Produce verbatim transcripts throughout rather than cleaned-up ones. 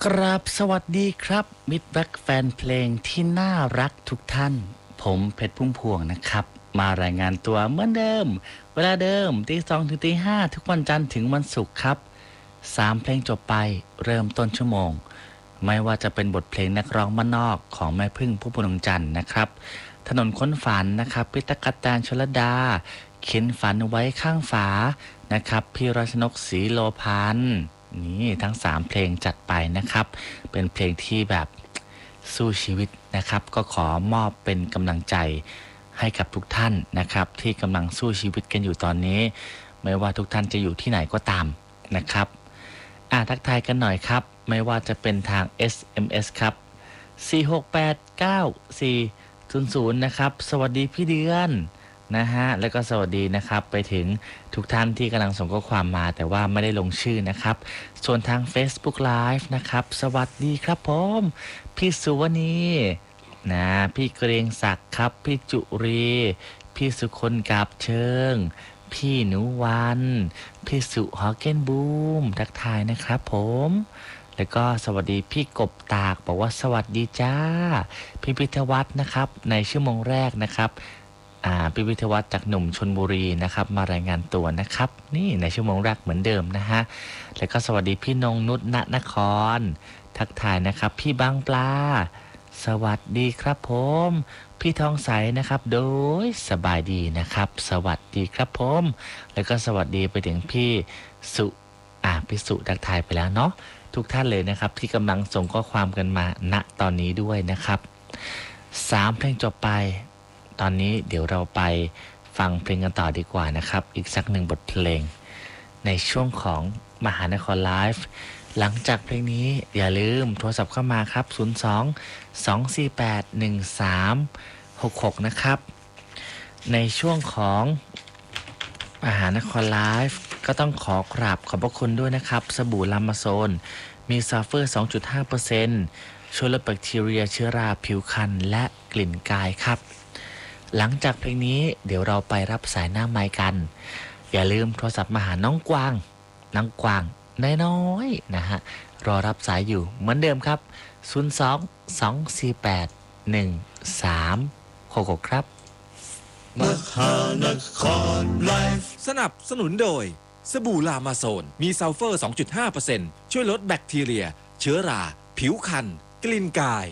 กราบสวัสดีครับมิตรรักแฟนเพลงที่น่ารักทุกท่านผมเพชรพุ่มพวงนะครับมารายงานตัวเหมือนเดิมเวลาเดิมตีสองถึงตีห้าทุกวันจันทร์ถึงวันศุกร์ครับสามเพลงจบไปเริ่มต้นชั่วโมงไม่ว่าจะเป็นบทเพลงนักร้องบ้านนอกของแม่พึ่งพุ่มพวงจันทร์นะครับถนนค้นฝันนะครับพิตรกัตแตนชลดาเข็นฝันไว้ข้างฝานะครับพี่รัชนกศรีโลพันธ์นี่ทั้งสามเพลงจัดไปนะครับเป็นเพลงที่แบบสู้ชีวิตนะครับก็ขอมอบเป็นกำลังใจให้กับทุกท่านนะครับที่กำลังสู้ชีวิตกันอยู่ตอนนี้ไม่ว่าทุกท่านจะอยู่ที่ไหนก็ตามนะครับอ่าทักทายกันหน่อยครับไม่ว่าจะเป็นทาง เอส เอ็ม เอส ครับสี่หกแปดเก้าสี่ศูนย์ศูนย์นะครับสวัสดีพี่เดือนนะฮะแล้วก็สวัสดีนะครับไปถึงทุกท่านที่กำลังส่งข้อความมาแต่ว่าไม่ได้ลงชื่อนะครับส่วนทาง Facebook Live นะครับสวัสดีครับผมพี่สุวณีนะพี่เกรียงศักดิ์ครับพี่จุรีพี่สุคนกาบเชิงพี่หนูวันพี่สุฮอเกนบูมทักทายนะครับผมแล้วก็สวัสดีพี่กบตากบอกว่าสวัสดีจ้าพี่พิทวัฒน์นะครับในชั่วโมงแรกนะครับอ่าพี่พิทวัฒน์จากหนุ่มชลบุรีนะครับมารายงานตัวนะครับนี่ในชั่วโมงแรกเหมือนเดิมนะฮะแล้วก็สวัสดีพี่นงนุชณนครทักทายนะครับพี่บางปลาสวัสดีครับผมพี่ทองใสนะครับโดยสบายดีนะครับสวัสดีครับผมแล้วก็สวัสดีไปถึงพี่สุอ่าพี่สุทักทายไปแล้วเนาะทุกท่านเลยนะครับที่กำลังส่งข้อความกันมาณตอนนี้ด้วยนะครับสามเพลงจบไปตอนนี้เดี๋ยวเราไปฟังเพลงกันต่อดีกว่านะครับอีกสักหนึ่งบทเพลงในช่วงของมหานครไลฟ์หลังจากเพลงนี้อย่าลืมโทรศัพท์เข้ามาครับศูนย์ สอง สอง สี่ แปด หนึ่ง สาม หก หกนะครับในช่วงของมหานครไลฟ์ก็ต้องขอกราบขอบพระคุณด้วยนะครับสบู่ลามาโซนมีซัลเฟอร์ สองจุดห้าเปอร์เซ็นต์ ช่วยลดแบคทีเรียเชื้อราผิวพรรณและกลิ่นกายครับหลังจากเพลงนี้เดี๋ยวเราไปรับสายหน้าไมค์กันอย่าลืมโทรศัพท์มาหาน้องกวางน้องกวางน้อยๆนะฮะรอรับสายอยู่เหมือนเดิมครับศูนย์ สอง สอง สี่ แปด หนึ่ง สาม หก หกครับมหานครไลฟ์สนับสนุนโดยสบู่ลามาโซนมีซัลเฟอร์ สองจุดห้าเปอร์เซ็นต์ ช่วยลดแบคทีเรียเชื้อราผิวพรรณกลิ่นกาย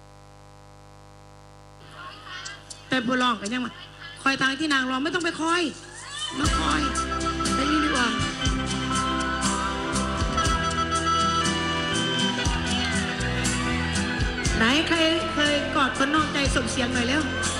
แต่ผู้ร้องกันยังมาคอยทางที่นางร้องไม่ต้องไปคอยมาคอยไปนี่ดีกว่าไหนใครเคยกอดคนนอกใจส่งเสียงหน่อยเร็ว